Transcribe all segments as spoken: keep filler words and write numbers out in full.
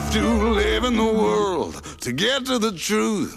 have to live in the world to get to the truth.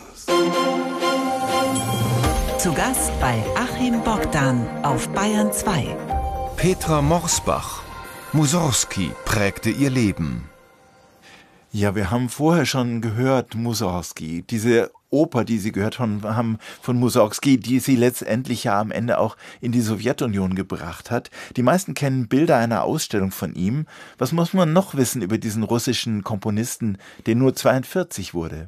Zu Gast bei Achim Bogdan auf Bayern zwei. Petra Morsbach. Mussorgsky prägte ihr Leben. Ja, wir haben vorher schon gehört, Mussorgsky, diese Oper, die Sie gehört haben von Mussorgsky, die sie letztendlich ja am Ende auch in die Sowjetunion gebracht hat. Die meisten kennen Bilder einer Ausstellung von ihm. Was muss man noch wissen über diesen russischen Komponisten, der nur zweiundvierzig wurde?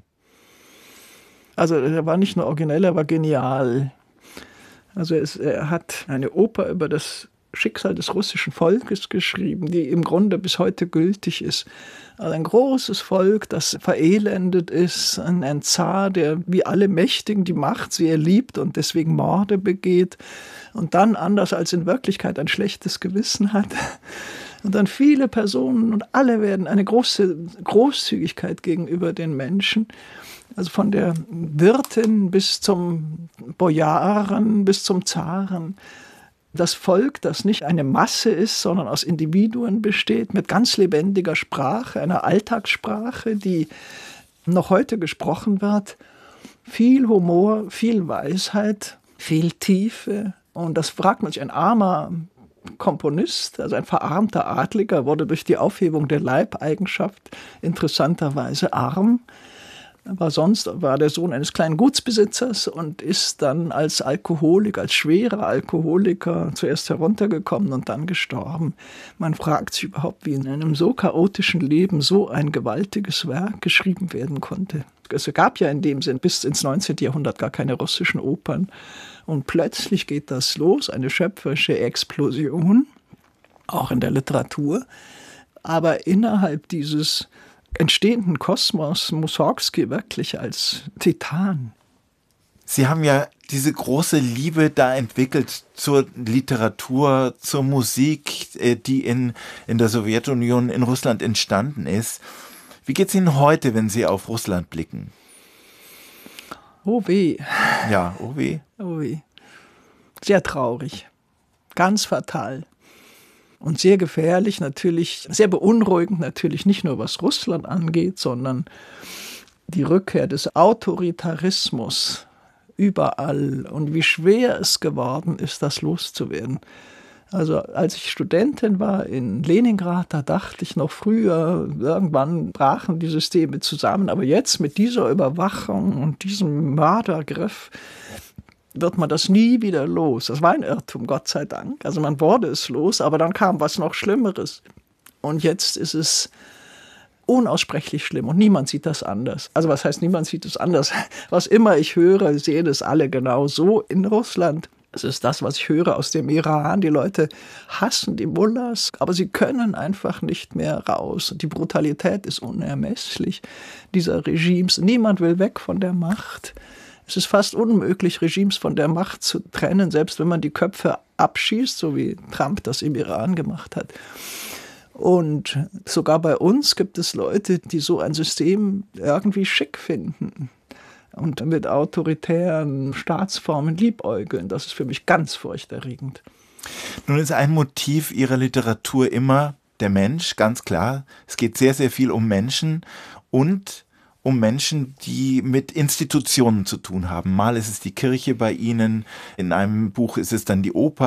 Also er war nicht nur originell, er war genial. Also es, er hat eine Oper über das Schicksal des russischen Volkes geschrieben, die im Grunde bis heute gültig ist. Also ein großes Volk, das verelendet ist, ein, ein Zar, der wie alle Mächtigen die Macht sehr liebt und deswegen Morde begeht und dann, anders als in Wirklichkeit, ein schlechtes Gewissen hat. Und dann viele Personen und alle werden eine große Großzügigkeit gegenüber den Menschen. Also von der Wirtin bis zum Bojaren, bis zum Zaren. Das Volk, das nicht eine Masse ist, sondern aus Individuen besteht, mit ganz lebendiger Sprache, einer Alltagssprache, die noch heute gesprochen wird. Viel Humor, viel Weisheit, viel Tiefe. Und das fragt man sich, ein armer Komponist, also ein verarmter Adliger, wurde durch die Aufhebung der Leibeigenschaft interessanterweise arm. Aber sonst war der Sohn eines kleinen Gutsbesitzers und ist dann als Alkoholiker, als schwerer Alkoholiker zuerst heruntergekommen und dann gestorben. Man fragt sich überhaupt, wie in einem so chaotischen Leben so ein gewaltiges Werk geschrieben werden konnte. Es gab ja in dem Sinn bis ins neunzehnten Jahrhundert gar keine russischen Opern. Und plötzlich geht das los, eine schöpferische Explosion, auch in der Literatur. Aber innerhalb dieses entstehenden Kosmos Mussorgsky wirklich als Titan. Sie haben ja diese große Liebe da entwickelt zur Literatur, zur Musik, die in, in der Sowjetunion, in Russland entstanden ist. Wie geht es Ihnen heute, wenn Sie auf Russland blicken? Oh weh. Ja, oh weh. Oh weh. Sehr traurig. Ganz fatal. Und sehr gefährlich natürlich, sehr beunruhigend natürlich, nicht nur was Russland angeht, sondern die Rückkehr des Autoritarismus überall und wie schwer es geworden ist, das loszuwerden. Also als ich Studentin war in Leningrad, da dachte ich noch früher, irgendwann brachen die Systeme zusammen, aber jetzt mit dieser Überwachung und diesem Mördergriff wird man das nie wieder los. Das war ein Irrtum, Gott sei Dank. Also man wurde es los, aber dann kam was noch Schlimmeres. Und jetzt ist es unaussprechlich schlimm und niemand sieht das anders. Also was heißt, niemand sieht es anders? Was immer ich höre, sehen es alle genau so in Russland. Es ist das, was ich höre aus dem Iran. Die Leute hassen die Mullahs, aber sie können einfach nicht mehr raus. Die Brutalität ist unermesslich dieser Regimes. Niemand will weg von der Macht. Es ist fast unmöglich, Regimes von der Macht zu trennen, selbst wenn man die Köpfe abschießt, so wie Trump das im Iran gemacht hat. Und sogar bei uns gibt es Leute, die so ein System irgendwie schick finden und mit autoritären Staatsformen liebäugeln. Das ist für mich ganz furchterregend. Nun ist ein Motiv Ihrer Literatur immer der Mensch, ganz klar. Es geht sehr, sehr viel um Menschen und um Menschen, die mit Institutionen zu tun haben. Mal ist es die Kirche bei Ihnen, in einem Buch ist es dann die Oper.